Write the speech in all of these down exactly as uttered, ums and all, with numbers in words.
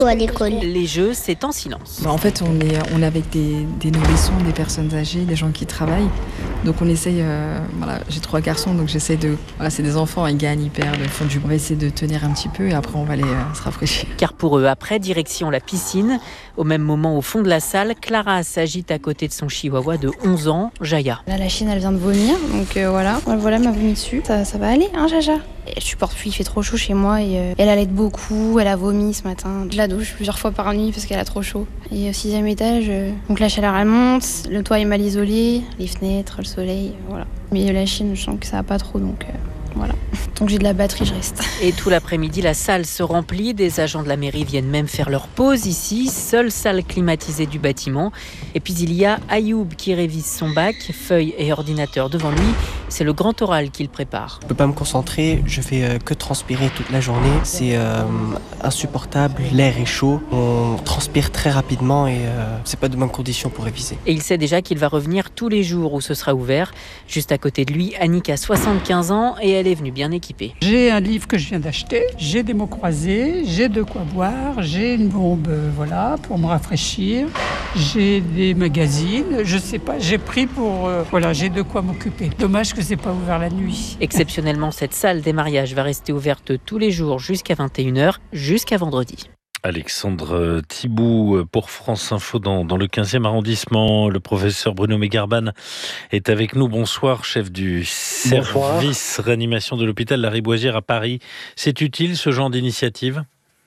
à l'école. Les jeux, c'est en silence. Bah en fait, on est, on est avec des, des nourrissons, des personnes âgées, des gens qui travaillent. Donc on essaye, euh, voilà, j'ai trois garçons, donc j'essaye de... Voilà, c'est des enfants, ils gagnent, ils perdent, ils font du... On va essayer de tenir un petit peu et après on va aller euh, se rafraîchir. Car pour eux, après, direction la piscine. Au même moment, au fond de la salle, Clara s'agite à côté de son chihuahua de onze ans, Jaya. Là, la chienne, elle vient de vomir, donc euh, voilà. Voilà, elle m'a vomi dessus. Ça, ça va aller, hein, Jaja? Et je supporte plus, il fait trop chaud chez moi et euh, elle allait beaucoup, elle a vomi ce matin. Je la douche plusieurs fois par nuit parce qu'elle a trop chaud. Et au sixième étage, euh, donc la chaleur elle monte, le toit est mal isolé, les fenêtres, le soleil, euh, voilà. Mais la chienne, je sens que ça va pas trop, donc euh, voilà. Tant que j'ai de la batterie, je reste. Et tout l'après-midi, la salle se remplit. Des agents de la mairie viennent même faire leur pause ici, seule salle climatisée du bâtiment. Et puis il y a Ayoub qui révise son bac, feuilles et ordinateur devant lui. C'est le grand oral qu'il prépare. Je peux pas me concentrer, je fais euh, que transpirer toute la journée. C'est euh, insupportable, l'air est chaud, on transpire très rapidement et euh, c'est pas de bonnes conditions pour réviser. Et il sait déjà qu'il va revenir tous les jours où ce sera ouvert. Juste à côté de lui, Annick a soixante-quinze ans et elle est venue bien équipée. J'ai un livre que je viens d'acheter, j'ai des mots croisés, j'ai de quoi boire, j'ai une bombe euh, voilà, pour me rafraîchir, j'ai des magazines, je sais pas, j'ai pris pour... Euh, voilà, j'ai de quoi m'occuper. Dommage que c'est pas ouvert la nuit. Exceptionnellement, cette salle des mariages va rester ouverte tous les jours jusqu'à vingt et une heures, jusqu'à vendredi. Alexandre Thibault pour France Info dans, dans le quinzième arrondissement. Le professeur Bruno Megarban est avec nous. Bonsoir, chef du service Bonsoir. Réanimation de l'hôpital Lariboisière à Paris. C'est utile ce genre d'initiative ?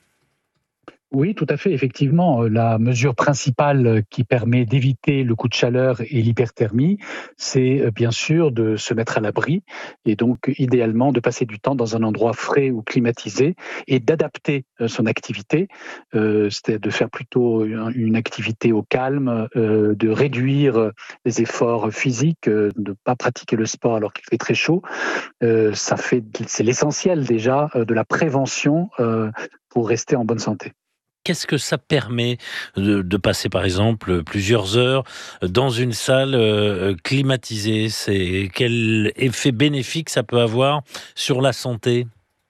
Oui, tout à fait. Effectivement, la mesure principale qui permet d'éviter le coup de chaleur et l'hyperthermie, c'est bien sûr de se mettre à l'abri et donc idéalement de passer du temps dans un endroit frais ou climatisé et d'adapter son activité, euh, c'est de faire plutôt une activité au calme, euh, de réduire les efforts physiques, euh, de ne pas pratiquer le sport alors qu'il fait très chaud. Euh, ça fait, c'est l'essentiel déjà de la prévention euh, pour rester en bonne santé. Qu'est-ce que ça permet de, de passer, par exemple, plusieurs heures dans une salle euh, climatisée ? C'est, quel effet bénéfique ça peut avoir sur la santé ?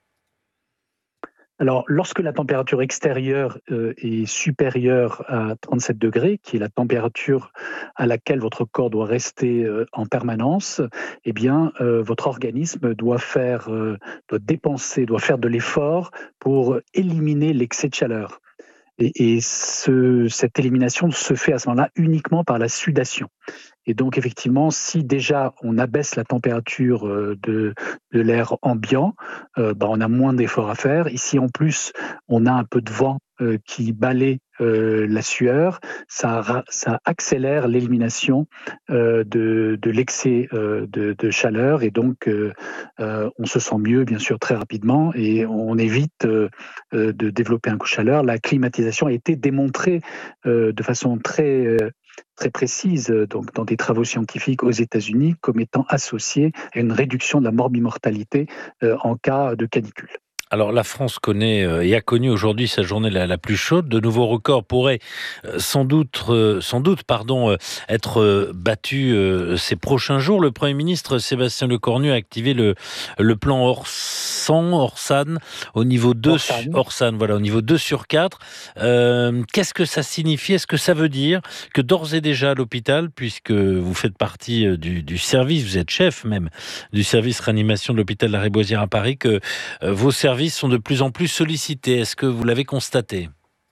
Alors, lorsque la température extérieure euh, est supérieure à trente-sept degrés, qui est la température à laquelle votre corps doit rester euh, en permanence, eh bien, euh, votre organisme doit faire, euh, doit dépenser, doit faire de l'effort pour éliminer l'excès de chaleur. Et, et ce, cette élimination se fait à ce moment-là uniquement par la sudation. Et donc, effectivement, si déjà on abaisse la température de, de l'air ambiant, euh, bah, on a moins d'efforts à faire. Ici, en plus, on a un peu de vent euh, qui balaie euh, la sueur. Ça, ça accélère l'élimination euh, de, de l'excès euh, de, de chaleur. Et donc, euh, euh, on se sent mieux, bien sûr, très rapidement. Et on évite euh, de développer un coup de chaleur. La climatisation a été démontrée euh, de façon très... Euh, très précise donc dans des travaux scientifiques aux États-Unis comme étant associée à une réduction de la morbimortalité euh, en cas de canicule. Alors la France connaît euh, et a connu aujourd'hui sa journée la, la plus chaude. De nouveaux records pourraient euh, sans doute, euh, sans doute pardon, euh, être euh, battus euh, ces prochains jours. Le Premier ministre Sébastien Lecornu a activé le, le plan Orsan, Orsan au niveau deux, Orsan. Orsan, voilà, au niveau deux sur quatre. Euh, qu'est-ce que ça signifie ? Est-ce que ça veut dire que d'ores et déjà à l'hôpital, puisque vous faites partie du, du service, vous êtes chef même du service réanimation de l'hôpital Lariboisière à Paris, que euh, vos services sont de plus en plus sollicités. Est-ce que vous l'avez constaté ?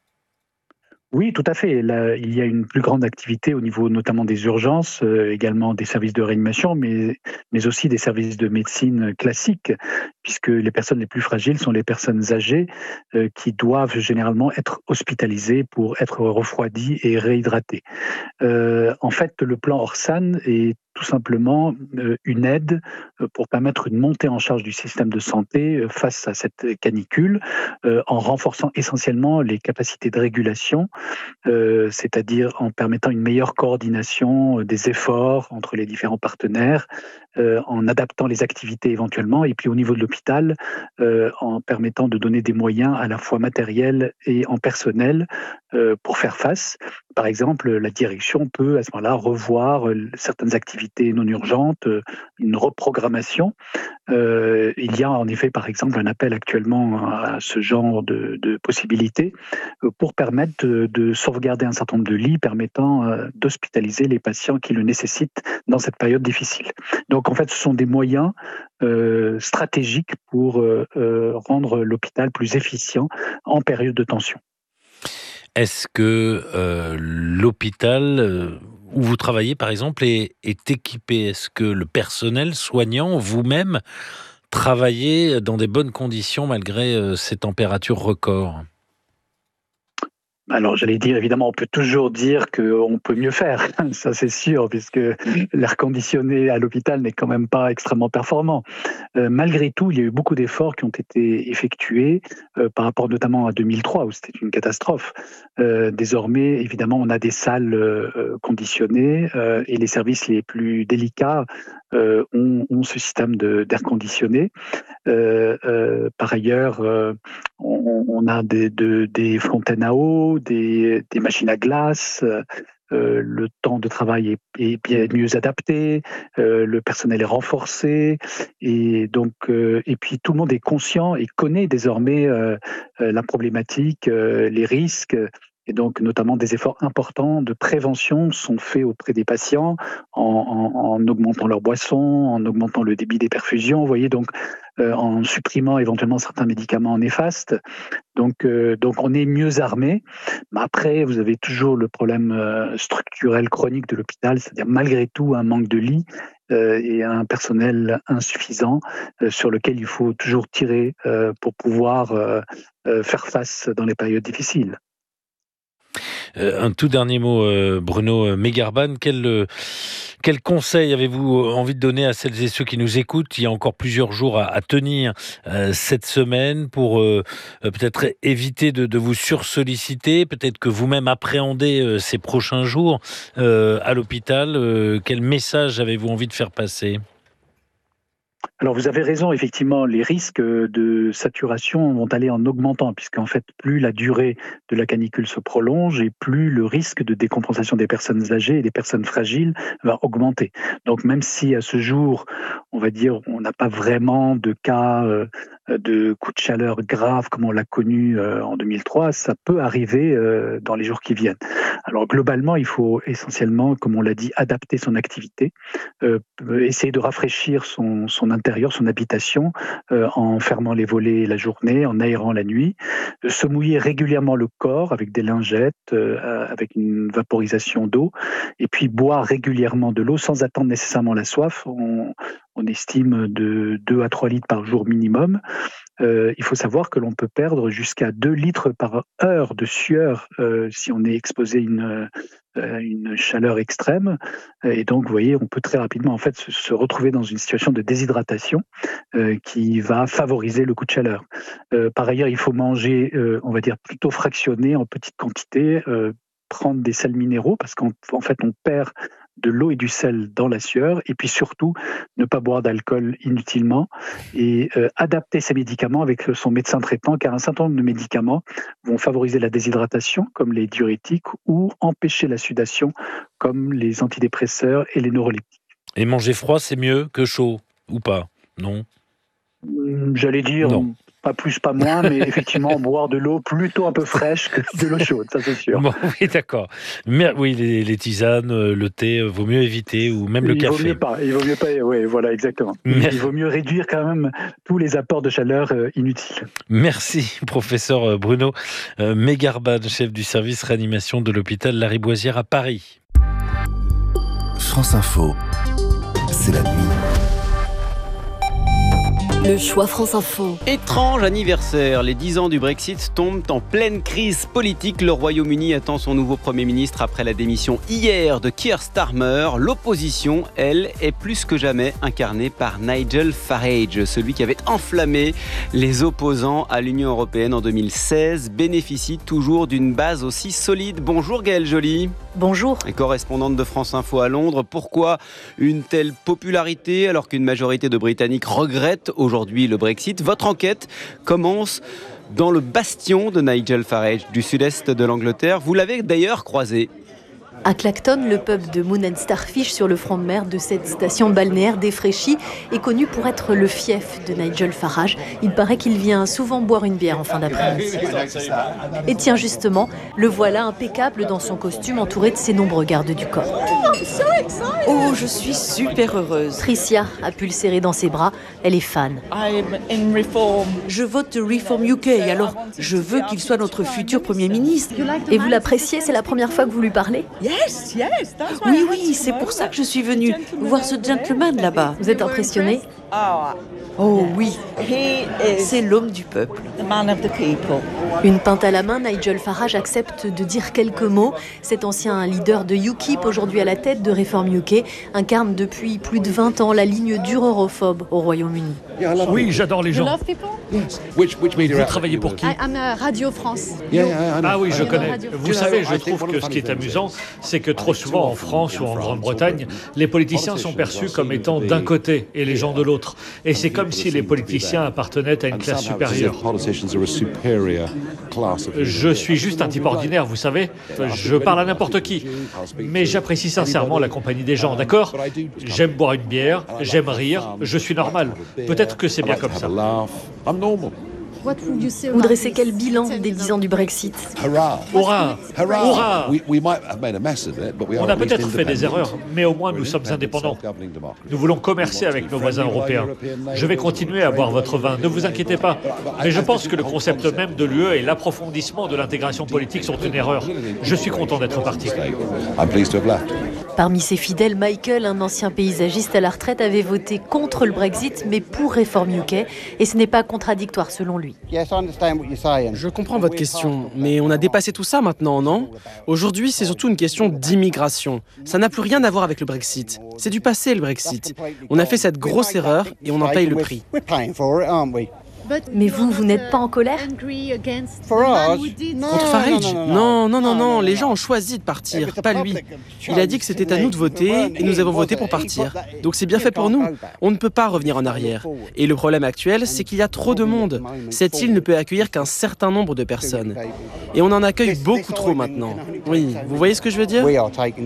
Oui, tout à fait. Là, il y a une plus grande activité au niveau notamment des urgences, euh, également des services de réanimation, mais, mais aussi des services de médecine classique, puisque les personnes les plus fragiles sont les personnes âgées euh, qui doivent généralement être hospitalisées pour être refroidies et réhydratées. Euh, en fait, le plan Orsan est tout simplement euh, une aide pour permettre une montée en charge du système de santé euh, face à cette canicule, euh, en renforçant essentiellement les capacités de régulation, euh, c'est-à-dire en permettant une meilleure coordination des efforts entre les différents partenaires euh, en adaptant les activités éventuellement, et puis au niveau de l'hôpital, euh, en permettant de donner des moyens à la fois matériels et en personnel euh, pour faire face. Par exemple, la direction peut à ce moment-là revoir euh, certaines activités non urgentes, euh, une reprogrammation. Euh, il y a en effet, par exemple, un appel actuellement à ce genre de, de possibilités euh, pour permettre de, de sauvegarder un certain nombre de lits permettant euh, d'hospitaliser les patients qui le nécessitent dans cette période difficile. Donc en fait, ce sont des moyens euh, stratégiques pour euh, euh, rendre l'hôpital plus efficient en période de tension. Est-ce que euh, l'hôpital euh, où vous travaillez, par exemple, est, est équipé? Est-ce que le personnel soignant, vous-même, travaillez dans des bonnes conditions malgré euh, ces températures records? Alors, j'allais dire, évidemment, on peut toujours dire qu'on peut mieux faire, ça c'est sûr, puisque l'air conditionné à l'hôpital n'est quand même pas extrêmement performant. Euh, malgré tout, il y a eu beaucoup d'efforts qui ont été effectués euh, par rapport notamment à deux mille trois, où c'était une catastrophe. Euh, désormais, évidemment, on a des salles euh, conditionnées euh, et les services les plus délicats euh, ont, ont ce système de, d'air conditionné. Euh, euh, par ailleurs, euh, on, on a des, de, des fontaines à eau, des, des machines à glace. Euh, le temps de travail est, est bien mieux adapté, euh, le personnel est renforcé, et donc euh, et puis tout le monde est conscient et connaît désormais euh, euh, la problématique, euh, les risques. Et donc, notamment, des efforts importants de prévention sont faits auprès des patients en, en, en augmentant leurs boissons, en augmentant le débit des perfusions, vous voyez, donc euh, en supprimant éventuellement certains médicaments néfastes. Donc, euh, donc, on est mieux armé. Mais après, vous avez toujours le problème euh, structurel chronique de l'hôpital, c'est-à-dire malgré tout un manque de lits euh, et un personnel insuffisant euh, sur lequel il faut toujours tirer euh, pour pouvoir euh, euh, faire face dans les périodes difficiles. Euh, un tout dernier mot, euh, Bruno Megarban, quel, euh, quel conseil avez-vous envie de donner à celles et ceux qui nous écoutent? Il y a encore plusieurs jours à, à tenir euh, cette semaine pour euh, peut-être éviter de, de vous sursolliciter, peut-être que vous-même appréhendez euh, ces prochains jours euh, à l'hôpital. Euh, quel message avez-vous envie de faire passer? Alors vous avez raison, effectivement, les risques de saturation vont aller en augmentant, puisqu'en fait, plus la durée de la canicule se prolonge et plus le risque de décompensation des personnes âgées et des personnes fragiles va augmenter. Donc même si à ce jour, on va dire, on n'a pas vraiment de cas euh, de coups de chaleur graves comme on l'a connu euh, en deux mille trois, ça peut arriver euh, dans les jours qui viennent. Alors globalement, il faut essentiellement, comme on l'a dit, adapter son activité, euh, essayer de rafraîchir son, son intérieur, son habitation, euh, en fermant les volets la journée, en aérant la nuit, euh, se mouiller régulièrement le corps avec des lingettes, euh, avec une vaporisation d'eau, et puis boire régulièrement de l'eau sans attendre nécessairement la soif. On, on estime de deux à trois litres par jour minimum. Euh, il faut savoir que l'on peut perdre jusqu'à deux litres par heure de sueur euh, si on est exposé à une, euh, une chaleur extrême. Et donc, vous voyez, on peut très rapidement en fait, se, se retrouver dans une situation de déshydratation euh, qui va favoriser le coup de chaleur. Euh, par ailleurs, il faut manger, euh, on va dire, plutôt fractionné en petite quantité, euh, prendre des sels minéraux parce qu'en en fait, on perd de l'eau et du sel dans la sueur, et puis surtout ne pas boire d'alcool inutilement et euh, adapter ses médicaments avec son médecin traitant, car un certain nombre de médicaments vont favoriser la déshydratation comme les diurétiques ou empêcher la sudation comme les antidépresseurs et les neuroleptiques. Et manger froid, c'est mieux que chaud ou pas? Non? J'allais dire non. Pas plus, pas moins, mais effectivement, boire de l'eau plutôt un peu fraîche que de l'eau chaude, ça c'est sûr. Bon, oui, d'accord. Mais oui, les, les tisanes, le thé, vaut mieux éviter, ou même le il café. Il vaut mieux pas, il vaut mieux pas, oui, voilà, exactement. Merci. Il vaut mieux réduire quand même tous les apports de chaleur euh, inutiles. Merci, professeur Bruno Megarban, chef du service réanimation de l'hôpital Lariboisière à Paris. France Info, c'est la nuit. Le choix France Info. Étrange anniversaire, les dix ans du Brexit tombent en pleine crise politique. Le Royaume-Uni attend son nouveau Premier ministre après la démission hier de Keir Starmer. L'opposition, elle, est plus que jamais incarnée par Nigel Farage, celui qui avait enflammé les opposants à l'Union européenne en deux mille seize, bénéficie toujours d'une base aussi solide. Bonjour Gaëlle Joly. Bonjour. Et correspondante de France Info à Londres, pourquoi une telle popularité alors qu'une majorité de Britanniques regrettent aujourd'hui le Brexit? Votre enquête commence dans le bastion de Nigel Farage, du sud-est de l'Angleterre. Vous l'avez d'ailleurs croisé. À Clacton, le pub de Moon and Starfish sur le front de mer de cette station balnéaire défraîchie est connu pour être le fief de Nigel Farage. Il paraît qu'il vient souvent boire une bière en fin d'après-midi. Et tiens justement, le voilà impeccable dans son costume entouré de ses nombreux gardes du corps. Oh, je suis super heureuse. Tricia a pu le serrer dans ses bras, elle est fan. Je vote Reform U K, alors je veux qu'il soit notre futur Premier ministre. Et vous l'appréciez, c'est la première fois que vous lui parlez ? Yes, yes, oui, oui, c'est pour ça que je suis venue voir ce gentleman là-bas. Vous êtes impressionné ? Oh oui, c'est l'homme du peuple. Une pinte à la main, Nigel Farage accepte de dire quelques mots. Cet ancien leader de UKIP, aujourd'hui à la tête de Reform U K, incarne depuis plus de vingt ans la ligne dure europhobe au Royaume-Uni. Oui, j'adore les gens. Vous travaillez pour qui? Radio France. Ah oui, je connais. Vous savez, je trouve que ce qui est amusant, c'est que trop souvent en France ou en Grande-Bretagne, les politiciens sont perçus comme étant d'un côté et les gens de l'autre. Et c'est comme si les politiciens appartenaient à une classe supérieure. Je suis juste un type ordinaire, vous savez. Je parle à n'importe qui. Mais j'apprécie sincèrement la compagnie des gens, d'accord? J'aime boire une bière, j'aime rire, je suis normal. Peut-être que c'est bien comme ça. Vous dressez quel bilan des dix ans du Brexit? Hurrah! Hurrah! On a peut-être fait des erreurs, mais au moins nous sommes indépendants. Nous voulons commercer avec nos voisins européens. Je vais continuer à boire votre vin, ne vous inquiétez pas. Mais je pense que le concept même de l'U E et l'approfondissement de l'intégration politique sont une erreur. Je suis content d'être parti. Parmi ses fidèles, Michael, un ancien paysagiste à la retraite, avait voté contre le Brexit, mais pour Reform U K. Et ce n'est pas contradictoire selon lui. Je comprends votre question, mais on a dépassé tout ça maintenant, non? Aujourd'hui, c'est surtout une question d'immigration. Ça n'a plus rien à voir avec le Brexit. C'est du passé, le Brexit. On a fait cette grosse erreur et on en paye le prix. Mais vous, vous n'êtes pas en colère? Contre Farage? Non, non, non, non, les gens ont choisi de partir, pas lui. Il a dit que c'était à nous de voter et nous avons voté pour partir. Donc c'est bien fait pour nous. On ne peut pas revenir en arrière. Et le problème actuel, c'est qu'il y a trop de monde. Cette île ne peut accueillir qu'un certain nombre de personnes. Et on en accueille beaucoup trop maintenant. Oui, vous voyez ce que je veux dire?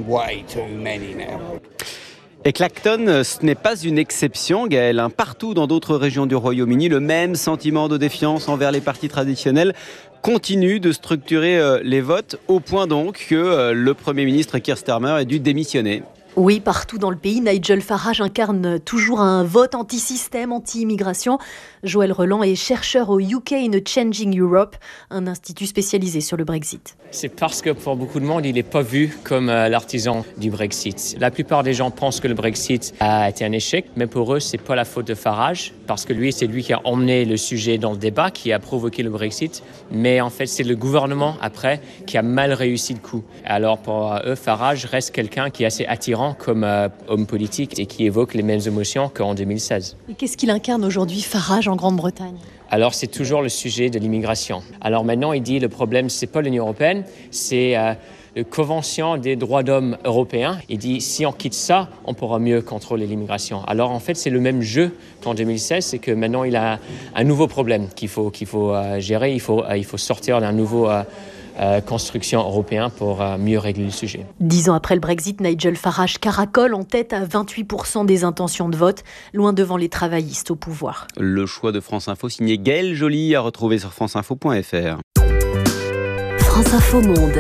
Et Clacton, ce n'est pas une exception, Gaëlle. Partout dans d'autres régions du Royaume-Uni, le même sentiment de défiance envers les partis traditionnels continue de structurer les votes, au point donc que le Premier ministre Keir Starmer a dû démissionner. Oui, partout dans le pays, Nigel Farage incarne toujours un vote anti-système, anti-immigration. Joël Reland est chercheur au U K in a Changing Europe, un institut spécialisé sur le Brexit. C'est parce que pour beaucoup de monde, il n'est pas vu comme euh, l'artisan du Brexit. La plupart des gens pensent que le Brexit a été un échec, mais pour eux, c'est pas la faute de Farage, parce que lui, c'est lui qui a emmené le sujet dans le débat, qui a provoqué le Brexit. Mais en fait, c'est le gouvernement, après, qui a mal réussi le coup. Alors pour eux, Farage reste quelqu'un qui est assez attirant comme euh, homme politique et qui évoque les mêmes émotions qu'en deux mille seize. Et qu'est-ce qu'il incarne aujourd'hui, Farage, en Grande-Bretagne ? Alors c'est toujours le sujet de l'immigration. Alors maintenant, il dit le problème, c'est pas l'Union européenne, c'est euh, la Convention des droits d'homme européens. Il dit si on quitte ça, on pourra mieux contrôler l'immigration. Alors en fait, c'est le même jeu qu'en deux mille seize, c'est que maintenant il a un nouveau problème qu'il faut, qu'il faut euh, gérer. Il faut, euh, il faut sortir d'un nouveau euh, Euh, construction européen pour euh, mieux régler le sujet. Dix ans après le Brexit, Nigel Farage caracole en tête à vingt-huit pour cent des intentions de vote, loin devant les travaillistes au pouvoir. Le choix de France Info signé Gaëlle Joly à retrouver sur franceinfo point f r. France Info Monde.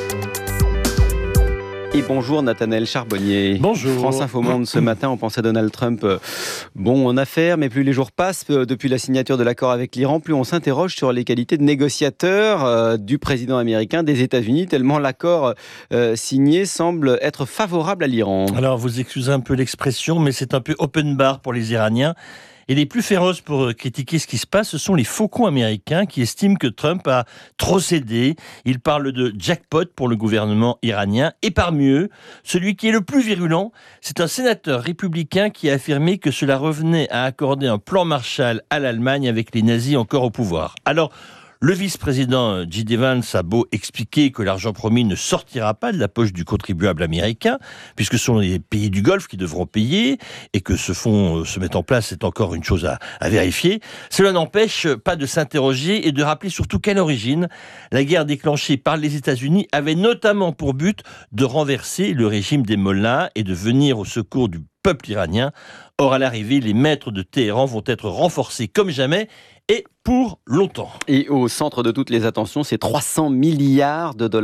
Et bonjour Nathanaël Charbonnier. Bonjour. France Info Monde, ce matin, on pensait Donald Trump euh, bon en affaires, mais plus les jours passent, euh, depuis la signature de l'accord avec l'Iran, plus on s'interroge sur les qualités de négociateur euh, du président américain des États-Unis, tellement l'accord euh, signé semble être favorable à l'Iran. Alors, vous excusez un peu l'expression, mais c'est un peu open bar pour les Iraniens. Et les plus féroces pour critiquer ce qui se passe, ce sont les faucons américains qui estiment que Trump a trop cédé. Ils parlent de jackpot pour le gouvernement iranien. Et parmi eux, celui qui est le plus virulent, c'est un sénateur républicain qui a affirmé que cela revenait à accorder un plan Marshall à l'Allemagne avec les nazis encore au pouvoir. Alors, le vice-président J D Vance a beau expliquer que l'argent promis ne sortira pas de la poche du contribuable américain, puisque ce sont les pays du Golfe qui devront payer, et que ce fonds se met en place, c'est encore une chose à, à vérifier. Cela n'empêche pas de s'interroger et de rappeler surtout qu'à l'origine, la guerre déclenchée par les États-Unis avait notamment pour but de renverser le régime des Mollahs et de venir au secours du peuple iranien. Or, à l'arrivée, les maîtres de Téhéran vont être renforcés comme jamais et pour longtemps. Et au centre de toutes les attentions, c'est trois cents milliards de dollars.